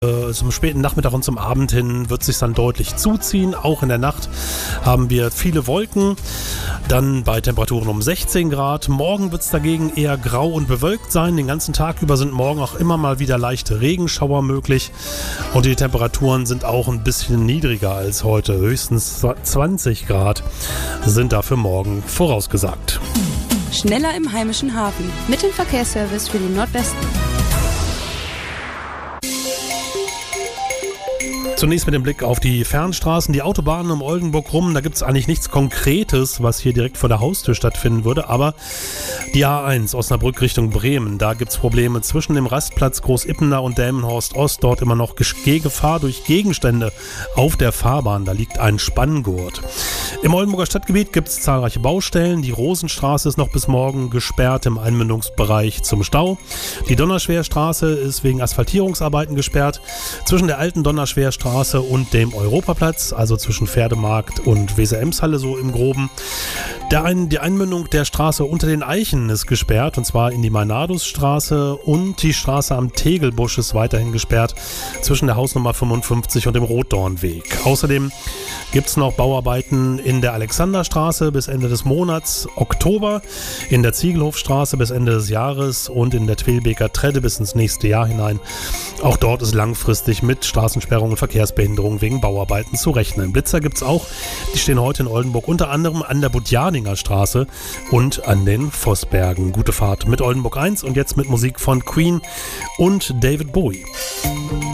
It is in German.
Zum späten Nachmittag und zum Abend hin wird es sich dann deutlich zuziehen. Auch in der Nacht haben wir viele Wolken, dann bei Temperaturen um 16 Grad. Morgen wird es dagegen eher grau und bewölkt sein. Den ganzen Tag über sind morgen auch immer mal wieder leichte Regenschauer möglich. Und die Temperaturen sind auch ein bisschen niedriger als heute. Höchstens 20 Grad sind dafür morgen vorausgesagt. Schneller im heimischen Hafen mit dem Verkehrsservice für den Nordwesten. Zunächst mit dem Blick auf die Fernstraßen, die Autobahnen um Oldenburg rum. Da gibt es eigentlich nichts Konkretes, was hier direkt vor der Haustür stattfinden würde. Aber die A1 Osnabrück Richtung Bremen, da gibt es Probleme zwischen dem Rastplatz Großippener und Delmenhorst Ost. Dort immer noch Gefahr durch Gegenstände auf der Fahrbahn. Da liegt ein Spanngurt. Im Oldenburger Stadtgebiet gibt es zahlreiche Baustellen. Die Rosenstraße ist noch bis morgen gesperrt im Einmündungsbereich zum Stau. Die Donnerschwerstraße ist wegen Asphaltierungsarbeiten gesperrt. Zwischen der alten Donnerschwerstraße und dem Europaplatz, also zwischen Pferdemarkt und Weser-Emshalle so im Groben. Die Einmündung der Straße unter den Eichen ist gesperrt, und zwar in die Meinardusstraße, und die Straße am Tegelbusch ist weiterhin gesperrt zwischen der Hausnummer 55 und dem Rotdornweg. Außerdem gibt es noch Bauarbeiten in der Alexanderstraße bis Ende des Monats Oktober, in der Ziegelhofstraße bis Ende des Jahres und in der Twilbeker Tredde bis ins nächste Jahr hinein. Auch dort ist langfristig mit Straßensperrungen und Verkehrsbehinderungen wegen Bauarbeiten zu rechnen. Blitzer gibt es auch, die stehen heute in Oldenburg unter anderem an der Budjaninger Straße und an den Vossbergen. Gute Fahrt mit Oldenburg 1 und jetzt mit Musik von Queen und David Bowie.